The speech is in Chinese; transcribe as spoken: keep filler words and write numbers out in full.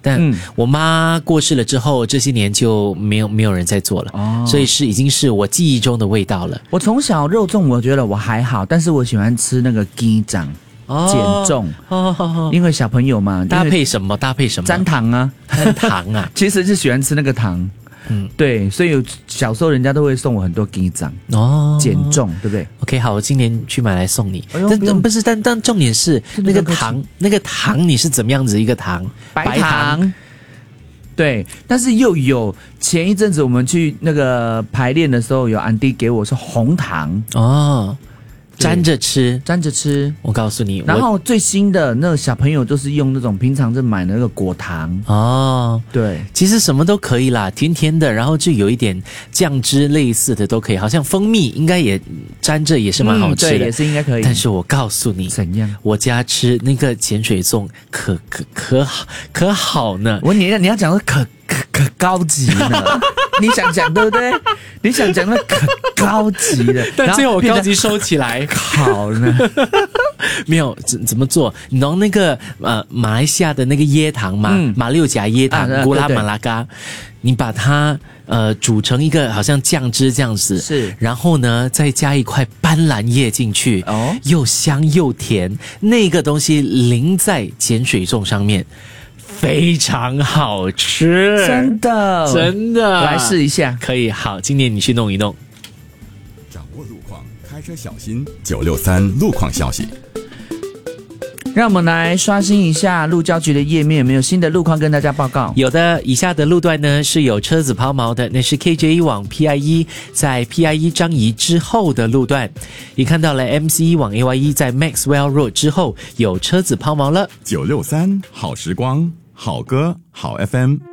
但我妈过世了之后，这些年就没有没有人在做了，哦，所以是已经是我记忆中的味道了。 我从小肉粽我觉得我还好，但是我喜欢吃那个鸡掌。哦、减重、哦哦哦，因为小朋友嘛， 搭配什么？搭配什么？ 沾糖啊， 沾糖啊， 其实是喜欢吃那个糖，嗯，对，所以小时候人家都会送我很多鸡掌哦，减重，对不对 ？OK， 好，我今年去买来送你。哎、但不, 不是，但但重点是那个糖，那个糖你是怎么样子一个糖？ 白糖。白对，但是又有前一阵子我们去那个排练的时候，有安迪给我是红糖哦。沾着吃， 沾着吃。 我告诉你， 然后最新的那个小朋友都是用那种平常在买的那个果糖哦。 对， 其实什么都可以啦，甜甜的，然后就有一点酱汁类似的都可以，好像蜂蜜应该也沾着也是蛮好吃的， 嗯、对，也是应该可以。 但是我告诉你， 怎样？ 我家吃那个碱水粽可可可好可好呢。 我你你要讲的可可可高级呢，你想讲对不对？你想讲的可高级的， 但最后我高级收起来。 好呢， 没有怎怎么做？你弄那个呃马来西亚的那个椰糖嘛，嗯、马六甲椰糖，古拉马拉嘎，你把它呃煮成一个好像酱汁这样子， 是， 然后呢再加一块斑斓叶进去，哦，又香又甜，那个东西淋在碱水粽上面。非常好吃， 真的真的， 我来试一下， 可以。好，今年你去弄一弄。 掌握路况，开车小心。九六三路况消息。 让我们来刷新一下路交局的页面，有没有新的路况跟大家报告？ 有的，以下的路段呢是有车子抛锚的，那是 K J 往 P I 一 在 P I 一 张仪之后的路段，也看到了 M C 一往 A Y 一 在 Maxwell Road 之后有车子抛锚了。 九六三好时光，好歌好 F M。